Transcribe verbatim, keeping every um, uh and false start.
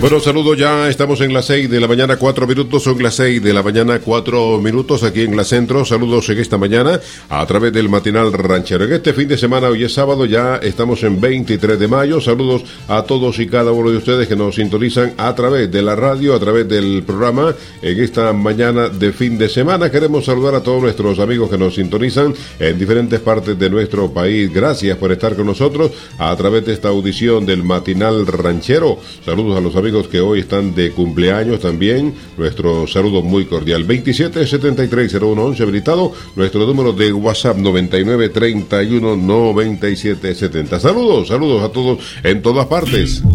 Bueno, saludos, ya estamos en las seis de la mañana, cuatro minutos, son las seis de la mañana, cuatro minutos aquí en la Centro. Saludos en esta mañana a través del Matinal Ranchero. En este fin de semana, hoy es sábado, ya estamos en veintitrés de mayo. Saludos a todos y cada uno de ustedes que nos sintonizan a través de la radio, a través del programa. En esta mañana de fin de semana queremos saludar a todos nuestros amigos que nos sintonizan en diferentes partes de nuestro país. Gracias por estar con nosotros a través de esta audición del Matinal Ranchero. Saludos a los amigos que hoy están de cumpleaños también. Nuestro saludo muy cordial. veintisiete setenta y tres cero uno once habilitado. Nuestro número de WhatsApp noventa y nueve treinta y uno noventa y siete setenta. Saludos, saludos a todos en todas partes.